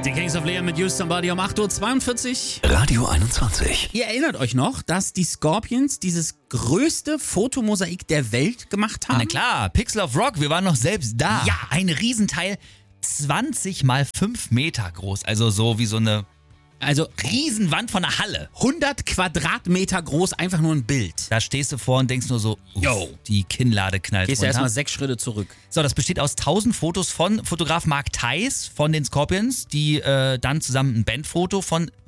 Die Kings of Leon mit Use Somebody um 8.42 Uhr. Radio 21. Ihr erinnert euch noch, dass die Scorpions dieses größte Fotomosaik der Welt gemacht haben? Na klar, Pixel of Rock, wir waren noch selbst da. Ja. Ein Riesenteil, 20 mal 5 Meter groß. Also so wie so eine Also Riesenwand von einer Halle. 100 Quadratmeter groß, einfach nur ein Bild. Da stehst du vor und denkst nur so, Yo. die Kinnlade knallt Gehst du runter. erstmal 6 Schritte zurück. So, das besteht aus 1000 Fotos von Fotograf Mark Theis von den Scorpions, die dann zusammen ein Bandfoto von